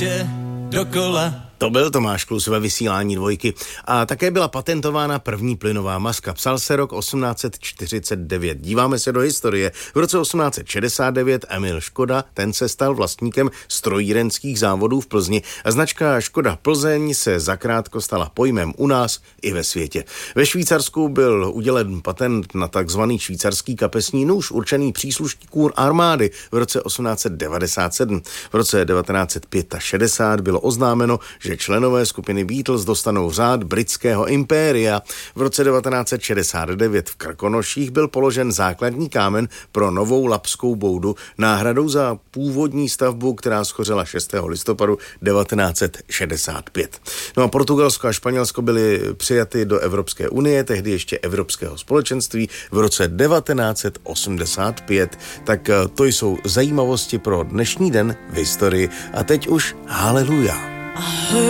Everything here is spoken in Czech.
dokola. To byl Tomáš Klus ve vysílání Dvojky a také byla patentována první plynová maska. Psal se rok 1849. Díváme se do historie. V roce 1869 Emil Škoda, ten se stal vlastníkem strojírenských závodů v Plzni a značka Škoda Plzeň se zakrátko stala pojmem u nás i ve světě. Ve Švýcarsku byl udělen patent na takzvaný švýcarský kapesní nůž určený příslušníkům armády v roce 1897. V roce 1965 bylo oznámeno, že členové skupiny Beatles dostanou řád britského impéria. V roce 1969 v Krkonoších byl položen základní kámen pro novou Labskou boudu náhradou za původní stavbu, která schořela 6. listopadu 1965. No a Portugalsko a Španělsko byly přijaty do Evropské unie, tehdy ještě Evropského společenství v roce 1985. Tak to jsou zajímavosti pro dnešní den v historii. A teď už haleluja.